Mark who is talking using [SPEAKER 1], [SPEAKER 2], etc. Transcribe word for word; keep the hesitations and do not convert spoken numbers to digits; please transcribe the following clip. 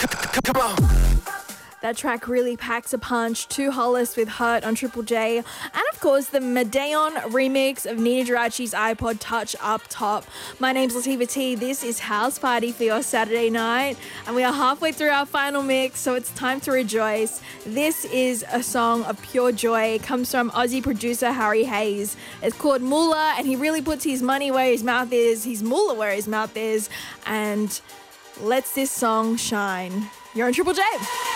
[SPEAKER 1] Come on.
[SPEAKER 2] That track really packs a punch. Two Hollis with Hurt on Triple J. And of course, the Madeon remix of Nina Geraci's iPod Touch up top. My name's Latifah T. This is House Party for your Saturday night. And we are halfway through our final mix, so it's time to rejoice. This is a song of pure joy. It comes from Aussie producer Harry Hayes. It's called Moolah, and he really puts his money where his mouth is, his moolah where his mouth is, and lets this song shine. You're on Triple J.